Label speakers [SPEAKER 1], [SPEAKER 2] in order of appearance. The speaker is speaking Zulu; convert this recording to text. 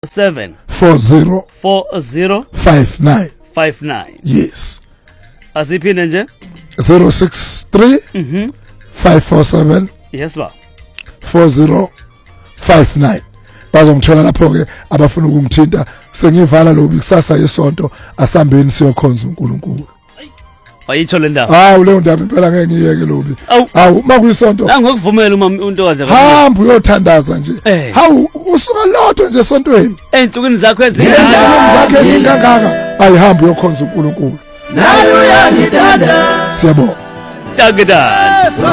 [SPEAKER 1] 077
[SPEAKER 2] 40
[SPEAKER 1] 40
[SPEAKER 2] 59.
[SPEAKER 1] 59.
[SPEAKER 2] Yes.
[SPEAKER 1] Asiphinde nje
[SPEAKER 2] 063 547
[SPEAKER 1] yes ba
[SPEAKER 2] 4059. Bazongithola lapho ke abafuna ukungithinta sengivala lobi kusasa yesonto asambeni siyokhonza uNkulunkulu.
[SPEAKER 1] Ayitho le ndaba.
[SPEAKER 2] Hawu leyo ndaba impela ngeke ngiyeke lobi. Hawu makuyisonto.
[SPEAKER 1] Ngokuvumela uma untokazi yakho.
[SPEAKER 2] Hamba uyothandaza nje. Hawu usuka lodwa nje esontweni.
[SPEAKER 1] Einsukwini zakho
[SPEAKER 2] ezingaka. Ayihamba uyokhonza uNkulunkulu.
[SPEAKER 3] Nayo uyangithanda.
[SPEAKER 2] Siyabonga.
[SPEAKER 1] Dagda.